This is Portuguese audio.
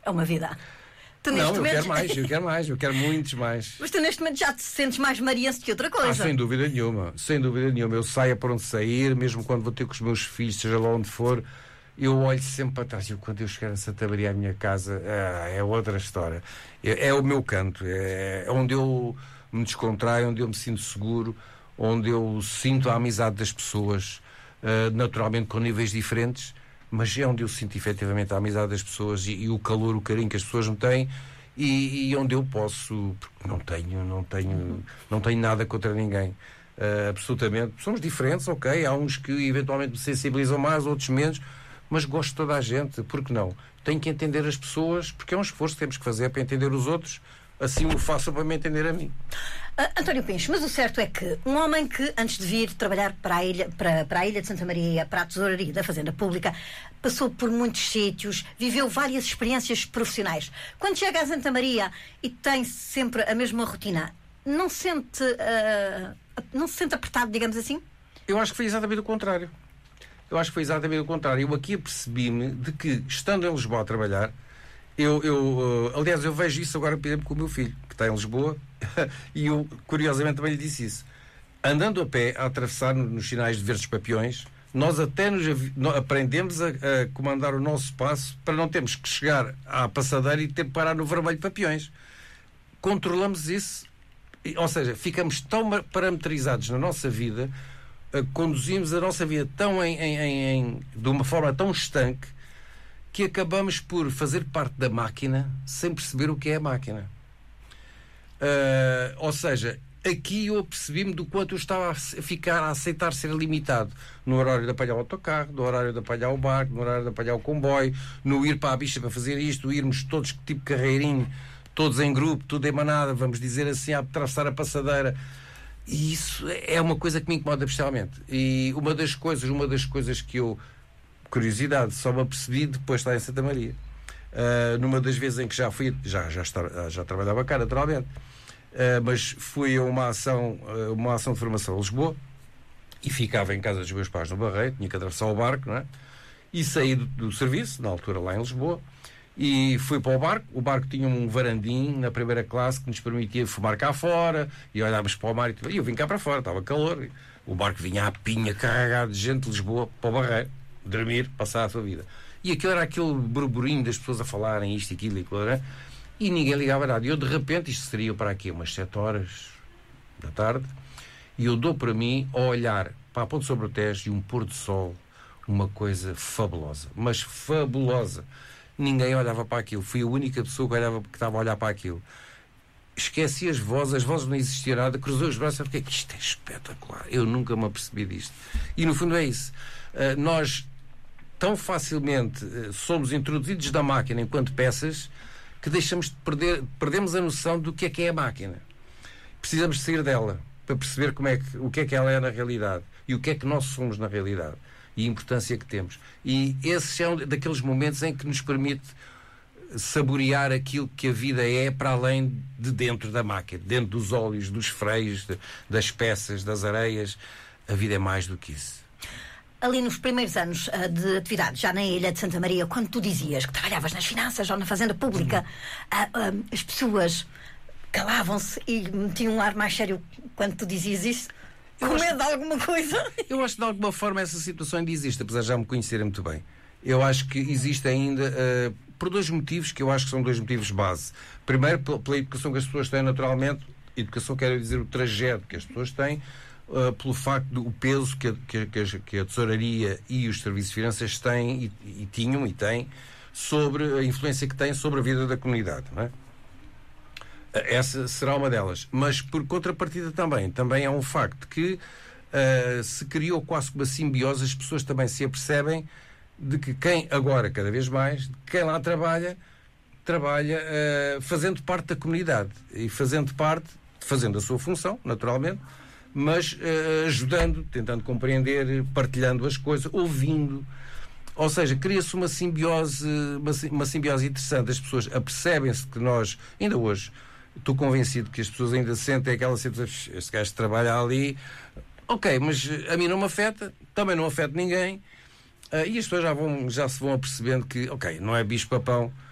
É uma vida. Tu, Não, eu quero mais, eu quero muitos mais. Mas tu neste momento já te sentes mais mariense que outra coisa. Sem dúvida nenhuma, sem dúvida nenhuma. Eu saio para onde sair, mesmo quando vou ter com os meus filhos, seja lá onde for, eu olho sempre para trás. E quando eu chegar a Santa Maria, à minha casa, é outra história. É o meu canto, é onde eu me descontraio, onde eu me sinto seguro, onde eu sinto a amizade das pessoas, naturalmente com níveis diferentes, mas é onde eu sinto efetivamente a amizade das pessoas e o calor, o carinho que as pessoas me têm, e onde eu posso, porque não tenho nada contra ninguém, absolutamente. Somos diferentes, ok, há uns que eventualmente me sensibilizam mais, outros menos, mas gosto de toda a gente, porque não? Tenho que entender as pessoas, porque é um esforço que temos que fazer para entender os outros, assim o faço para me entender a mim. António Pincho, mas o certo é que um homem que, antes de vir trabalhar para a Ilha de Santa Maria, para a tesouraria da Fazenda Pública, passou por muitos sítios, viveu várias experiências profissionais. Quando chega a Santa Maria e tem sempre a mesma rotina, não se sente apertado, digamos assim? Eu acho que foi exatamente o contrário. Eu aqui apercebi-me de que, estando em Lisboa a trabalhar, aliás, eu vejo isso agora, por exemplo, com o meu filho, que está em Lisboa, e eu, curiosamente, também lhe disse isso. Andando a pé, a atravessar nos sinais de verdes papiões, nós até aprendemos a comandar o nosso passo para não termos que chegar à passadeira e ter que parar no vermelho papiões. Controlamos isso, ou seja, ficamos tão parametrizados na nossa vida, conduzimos a nossa vida de uma forma tão estanque, que acabamos por fazer parte da máquina sem perceber o que é a máquina. Ou seja, aqui eu percebi-me do quanto eu estava a aceitar ser limitado no horário de apanhar o autocarro, no horário de apanhar o barco, no horário de apanhar o comboio, no ir para a bicha para fazer isto, irmos todos tipo carreirinho, todos em grupo, tudo em manada, vamos dizer assim, a atravessar a passadeira. E isso é uma coisa que me incomoda especialmente. E uma das coisas que eu, curiosidade, só me apercebi depois de estar em Santa Maria. Numa das vezes em que já trabalhava cá, naturalmente, mas fui a uma ação de formação em Lisboa e ficava em casa dos meus pais no Barreiro, tinha que atravessar o barco, não é? E saí do serviço, na altura lá em Lisboa, e fui para o barco tinha um varandim na primeira classe que nos permitia fumar cá fora, e olhávamos para o mar, e eu vim cá para fora, estava calor, o barco vinha à pinha carregado de gente de Lisboa para o Barreiro, dormir, passar a sua vida. E aquilo era aquele burburinho das pessoas a falarem isto, aquilo e aquilo, né? E ninguém ligava nada. E eu, de repente, isto seria para aqui umas 7 horas da tarde, e eu dou para mim a olhar para a Ponte sobre o Tejo e um pôr do sol, uma coisa fabulosa, mas fabulosa. Ninguém olhava para aquilo. Fui a única pessoa que estava a olhar para aquilo. Esqueci as vozes não existia nada, cruzou os braços e fiquei, isto é espetacular, eu nunca me apercebi disto. E no fundo é isso. Nós tão facilmente somos introduzidos da máquina enquanto peças que perdemos a noção do que é a máquina. Precisamos sair dela para perceber o que é que ela é na realidade e o que é que nós somos na realidade e a importância que temos. E esse é um daqueles momentos em que nos permite saborear aquilo que a vida é para além de dentro da máquina, dentro dos óleos, dos freios, das peças, das areias. A vida é mais do que isso. Ali nos primeiros anos de atividade, já na Ilha de Santa Maria, quando tu dizias que trabalhavas nas finanças ou na Fazenda Pública, as pessoas calavam-se e metiam um ar mais sério quando tu dizias isso? Com medo de alguma coisa? Eu acho que de alguma forma essa situação ainda existe, apesar de já me conhecerem muito bem. Eu acho que existe ainda, por 2 motivos, que eu acho que são 2 motivos base. Primeiro, pela educação que as pessoas têm naturalmente, educação quer dizer o trajeto que as pessoas têm, pelo facto do peso que a tesouraria e os serviços de finanças têm e tinham e têm sobre a influência que têm sobre a vida da comunidade, não é? Essa será uma delas. Mas por contrapartida também é um facto que se criou quase uma simbiose, as pessoas também se apercebem de que quem agora, cada vez mais, quem lá trabalha fazendo parte da comunidade e fazendo a sua função, naturalmente, mas ajudando, tentando compreender, partilhando as coisas, ouvindo. Ou seja, cria-se uma simbiose interessante. As pessoas apercebem-se que nós, ainda hoje, estou convencido que as pessoas ainda sentem aquela sensação, este gajo trabalha ali, ok, mas a mim não me afeta, também não afeta ninguém, e as pessoas já se vão apercebendo que, ok, não é bicho-papão,